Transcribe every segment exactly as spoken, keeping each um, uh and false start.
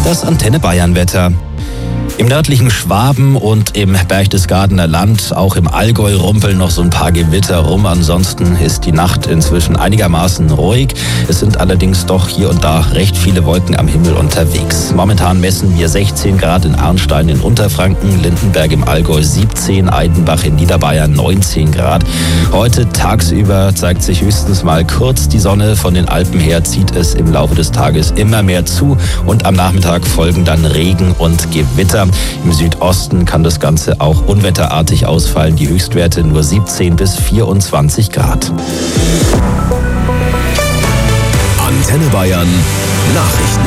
Das Antenne Bayern Wetter. Im nördlichen Schwaben und im Berchtesgadener Land, auch im Allgäu rumpeln noch so ein paar Gewitter rum. Ansonsten ist die Nacht inzwischen einigermaßen ruhig. Es sind allerdings doch hier und da recht viele Wolken am Himmel unterwegs. Momentan messen wir sechzehn Grad in Arnstein in Unterfranken, Lindenberg im Allgäu siebzehn, Aidenbach in Niederbayern neunzehn Grad. Heute tagsüber zeigt sich höchstens mal kurz die Sonne. Von den Alpen her zieht es im Laufe des Tages immer mehr zu und am Nachmittag folgen dann Regen und Gewitter. Im Südosten kann das Ganze auch unwetterartig ausfallen. Die Höchstwerte nur siebzehn bis vierundzwanzig Grad. Antenne Bayern Nachrichten.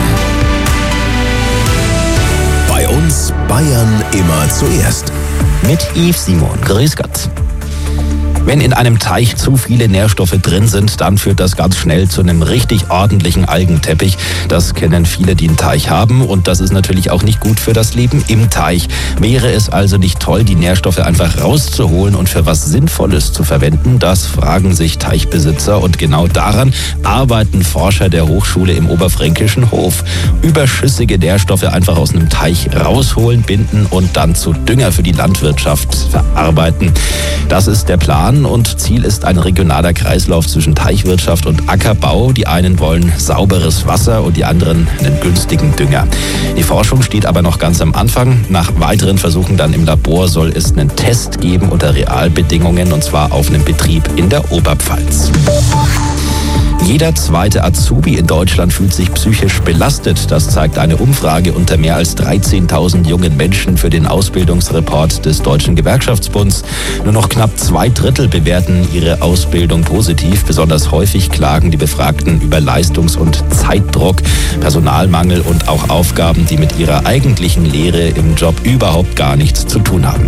Bei uns Bayern immer zuerst. Mit Yves Simon. Grüß Gott. Wenn in einem Teich zu viele Nährstoffe drin sind, dann führt das ganz schnell zu einem richtig ordentlichen Algenteppich. Das kennen viele, die einen Teich haben, und das ist natürlich auch nicht gut für das Leben im Teich. Wäre es also nicht toll, die Nährstoffe einfach rauszuholen und für was Sinnvolles zu verwenden? Das fragen sich Teichbesitzer, und genau daran arbeiten Forscher der Hochschule im Oberfränkischen Hof. Überschüssige Nährstoffe einfach aus einem Teich rausholen, binden und dann zu Dünger für die Landwirtschaft verarbeiten. Das ist der Plan. Und Ziel ist ein regionaler Kreislauf zwischen Teichwirtschaft und Ackerbau. Die einen wollen sauberes Wasser und die anderen einen günstigen Dünger. Die Forschung steht aber noch ganz am Anfang. Nach weiteren Versuchen dann im Labor soll es einen Test geben unter Realbedingungen, und zwar auf einem Betrieb in der Oberpfalz. Jeder zweite Azubi in Deutschland fühlt sich psychisch belastet. Das zeigt eine Umfrage unter mehr als dreizehntausend jungen Menschen für den Ausbildungsreport des Deutschen Gewerkschaftsbunds. Nur noch knapp zwei Drittel bewerten ihre Ausbildung positiv. Besonders häufig klagen die Befragten über Leistungs- und Zeitdruck, Personalmangel und auch Aufgaben, die mit ihrer eigentlichen Lehre im Job überhaupt gar nichts zu tun haben.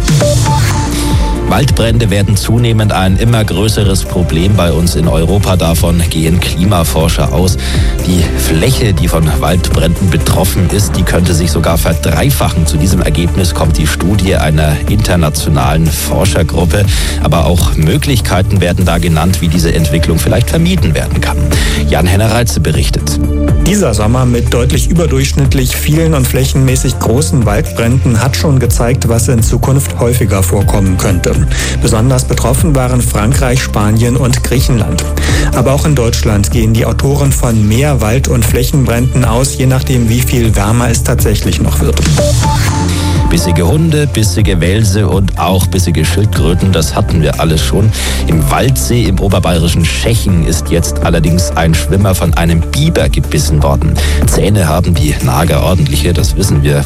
Waldbrände werden zunehmend ein immer größeres Problem bei uns in Europa. Davon gehen Klimaforscher aus. Die Fläche, die von Waldbränden betroffen ist, die könnte sich sogar verdreifachen. Zu diesem Ergebnis kommt die Studie einer internationalen Forschergruppe. Aber auch Möglichkeiten werden da genannt, wie diese Entwicklung vielleicht vermieden werden kann. Jan-Henner Reitze berichtet. Dieser Sommer mit deutlich überdurchschnittlich vielen und flächenmäßig großen Waldbränden hat schon gezeigt, was in Zukunft häufiger vorkommen könnte. Besonders betroffen waren Frankreich, Spanien und Griechenland. Aber auch in Deutschland gehen die Autoren von mehr Wald- und Flächenbränden aus, je nachdem, wie viel wärmer es tatsächlich noch wird. Bissige Hunde, bissige Welse und auch bissige Schildkröten, das hatten wir alles schon. Im Waldsee im oberbayerischen Schechen ist jetzt allerdings ein Schwimmer von einem Biber gebissen worden. Zähne haben die Nager ordentliche, das wissen wir